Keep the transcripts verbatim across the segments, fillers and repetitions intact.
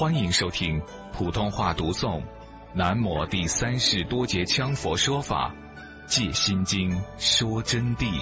欢迎收听普通话读诵南摩第三世多杰羌佛说法戒心经说真谛。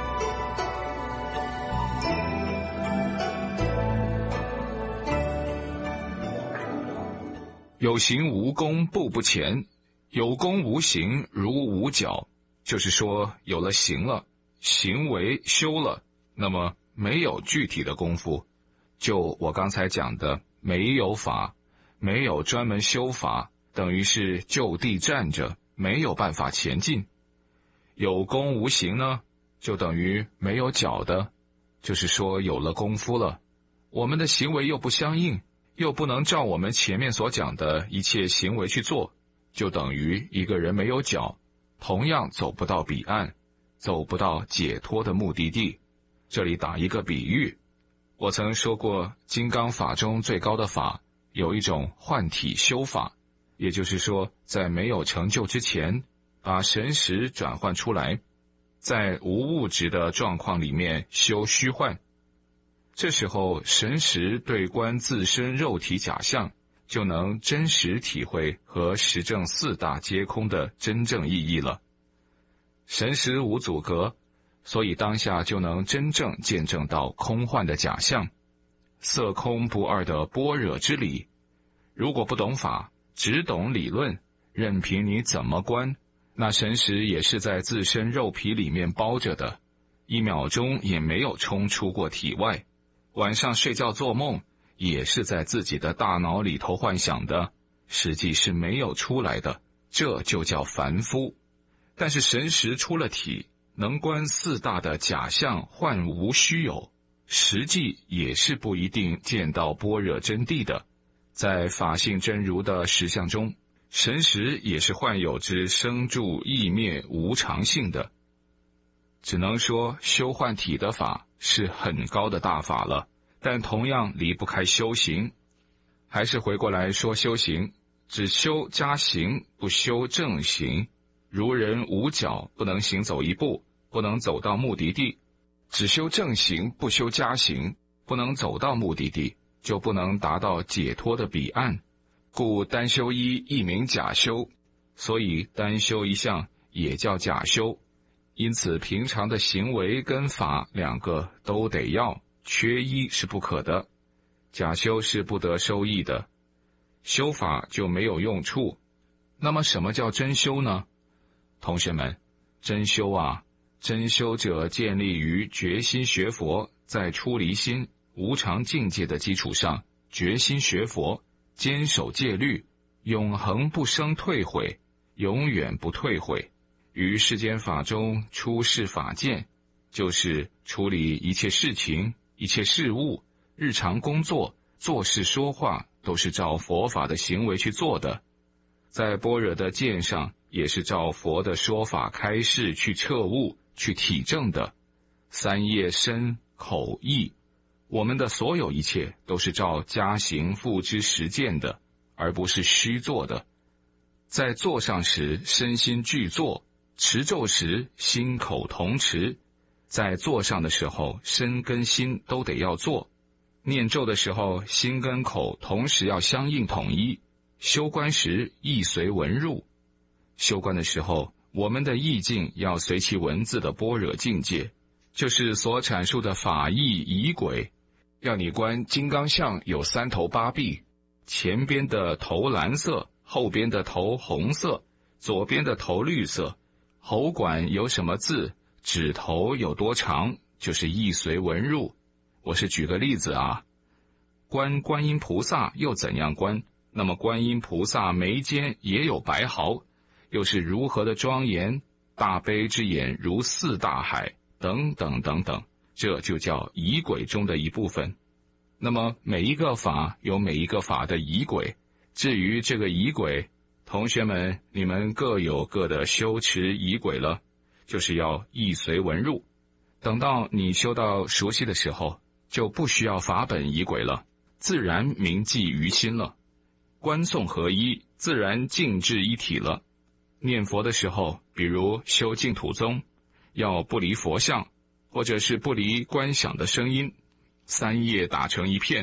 有行无功步不前，有功无行如无脚。就是说有了行了，行为修了，那么没有具体的功夫，就我刚才讲的没有法，没有专门修法，等于是就地站着，没有办法前进。有功无行呢，就等于没有脚的，就是说有了功夫了，我们的行为又不相应，又不能照我们前面所讲的一切行为去做，就等于一个人没有脚，同样走不到彼岸，走不到解脱的目的地。这里打一个比喻，我曾说过金刚法中最高的法有一种换体修法，也就是说在没有成就之前，把神识转换出来，在无物质的状况里面修虚幻。这时候神识对观自身肉体假象，就能真实体会和实证四大皆空的真正意义了。神识无阻隔，所以当下就能真正见证到空幻的假象，色空不二的般若之理。如果不懂法，只懂理论，任凭你怎么观，那神识也是在自身肉皮里面包着的，一秒钟也没有冲出过体外。晚上睡觉做梦，也是在自己的大脑里头幻想的，实际是没有出来的，这就叫凡夫。但是神识出了体，能观四大的假象幻无虚有，实际也是不一定见到般若真谛的。在法性真如的实相中，神识也是幻有之生住异灭无常性的。只能说修幻体的法是很高的大法了，但同样离不开修行。还是回过来说修行，只修加行，不修正行。如人无脚，不能行走一步，不能走到目的地。只修正行，不修加行，不能走到目的地，就不能达到解脱的彼岸。故单修一亦名假修，所以单修一项也叫假修。因此平常的行为跟法两个都得要，缺一是不可的。假修是不得收益的，修法就没有用处。那么什么叫真修呢？同学们，真修啊，真修者建立于决心学佛，在出离心无常境界的基础上，决心学佛，坚守戒律，永恒不生退悔，永远不退悔。于世间法中出世法见，就是处理一切事情、一切事物，日常工作、做事说话，都是照佛法的行为去做的。在般若的见上，也是照佛的说法开示去彻悟、去体证的。三业身口意，我们的所有一切都是照加行付之实践的，而不是虚做的。在坐上时身心俱坐，持咒时心口同持。在坐上的时候，身跟心都得要做。念咒的时候，心跟口同时要相应统一。修观时意随文入，修观的时候，我们的意境要随其文字的般若境界，就是所阐述的法义仪轨。要你观金刚相有三头八臂，前边的头蓝色，后边的头红色，左边的头绿色，喉管有什么字，指头有多长，就是意随文入。我是举个例子啊，观观音菩萨又怎样观？那么观音菩萨眉间也有白毫，又是如何的庄严，大悲之眼如四大海，等等等等，这就叫仪轨中的一部分。那么每一个法有每一个法的仪轨，至于这个仪轨，同学们你们各有各的修持仪轨了，就是要意随文入。等到你修到熟悉的时候，就不需要法本仪轨了，自然铭记于心了。观诵合一，自然静至一体了。念佛的时候，比如修净土宗，要不离佛像，或者是不离观想的声音，三业打成一片，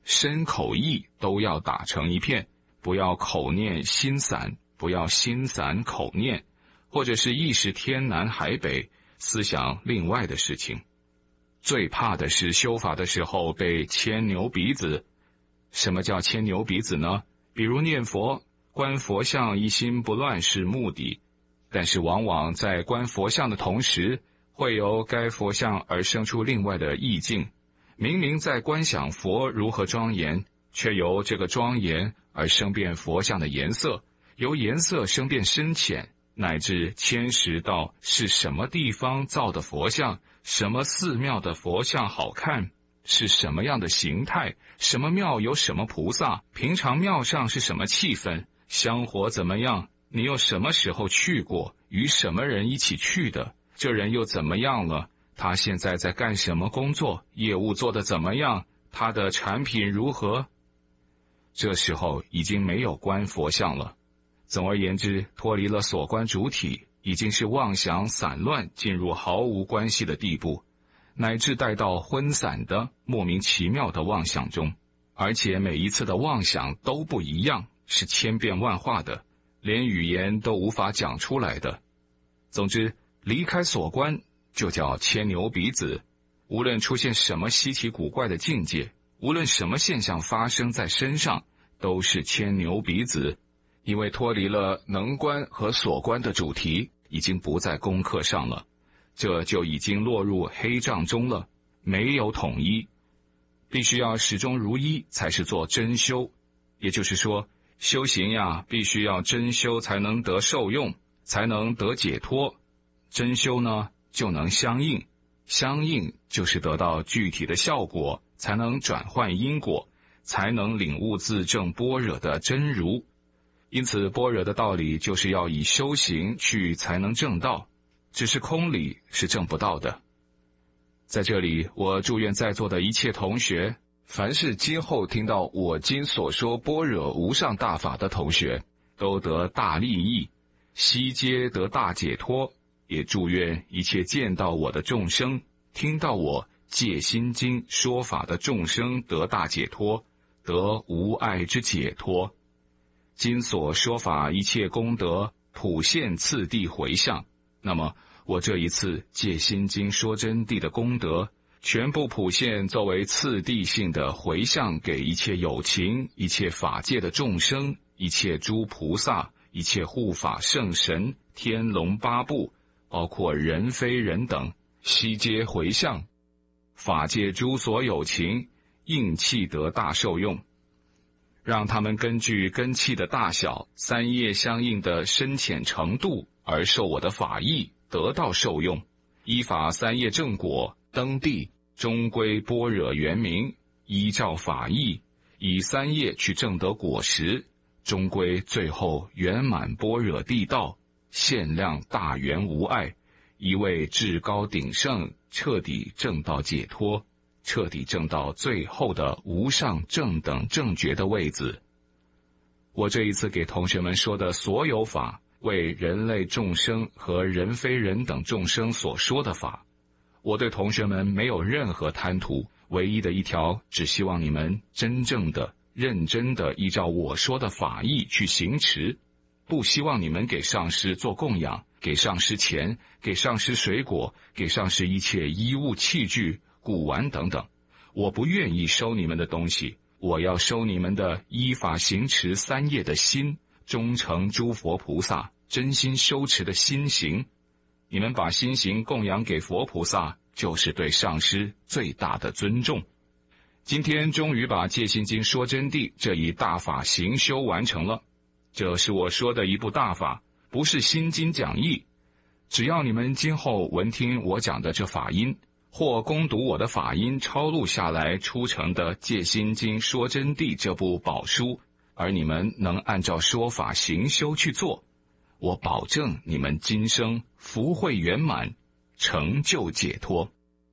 身口意都要打成一片，不要口念心散，不要心散口念，或者是意识天南海北，思想另外的事情。最怕的是修法的时候被牵牛鼻子。什么叫牵牛鼻子呢？比如念佛，观佛像一心不乱是目的，但是往往在观佛像的同时，会由该佛像而生出另外的意境。明明在观想佛如何庄严，却由这个庄严而生变佛像的颜色，由颜色生变深浅，乃至牵涉到是什么地方造的佛像，什么寺庙的佛像好看，是什么样的形态，什么庙有什么菩萨，平常庙上是什么气氛，香火怎么样，你又什么时候去过，与什么人一起去的，这人又怎么样了，他现在在干什么工作，业务做得怎么样，他的产品如何。这时候已经没有观佛像了。总而言之，脱离了所观主体，已经是妄想散乱，进入毫无关系的地步，乃至带到昏散的莫名其妙的妄想中，而且每一次的妄想都不一样，是千变万化的，连语言都无法讲出来的。总之，离开所观就叫牵牛鼻子。无论出现什么稀奇古怪的境界，无论什么现象发生在身上，都是牵牛鼻子。因为脱离了能观和所观的主题，已经不在功课上了，这就已经落入黑障中了，没有统一。必须要始终如一，才是做真修。也就是说，修行呀，必须要真修才能得受用，才能得解脱。真修呢，就能相应，相应就是得到具体的效果，才能转换因果，才能领悟自证般若的真如。因此般若的道理就是要以修行去才能证道，只是空理是证不到的。在这里，我祝愿在座的一切同学，凡是今后听到我今所说般若无上大法的同学，都得大利益，悉皆得大解脱。也祝愿一切见到我的众生，听到我戒心经说法的众生得大解脱，得无碍之解脱。今所说法一切功德，普现次第回向。那么我这一次戒心经说真谛的功德，全部普现作为次第性的回向给一切有情、一切法界的众生、一切诸菩萨、一切护法圣神、天龙八部，包括人非人等，悉皆回向。法界诸所有情，应气得大受用。让他们根据根器的大小、三业相应的深浅程度而受我的法益，得到受用。依法三业正果，登地，终归般若圆明，依照法益，以三业去证得果实，终归最后圆满般若地道，限量大圆无碍，一位至高鼎盛，彻底证到解脱，彻底证到最后的无上正等正觉的位子。我这一次给同学们说的所有法，为人类众生和人非人等众生所说的法，我对同学们没有任何贪图，唯一的一条，只希望你们真正的、认真的依照我说的法义去行持，不希望你们给上师做供养，给上师钱，给上师水果，给上师一切衣物器具、古玩等等。我不愿意收你们的东西，我要收你们的依法行持三业的心，忠诚诸佛菩萨真心修持的心行。你们把心行供养给佛菩萨，就是对上师最大的尊重。今天终于把戒心经说真谛这一大法行修完成了，这是我说的一部大法，不是心经讲义。只要你们今后闻听我讲的这法音，或攻读我的法音抄录下来出成的《戒心经说真谛》这部宝书，而你们能按照说法行修去做，我保证你们今生福慧圆满，成就解脱。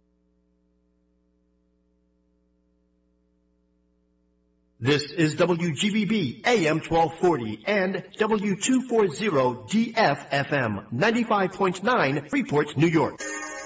This is W G B B A M twelve forty and W two forty D F F M ninety-five point nine Freeport, New York.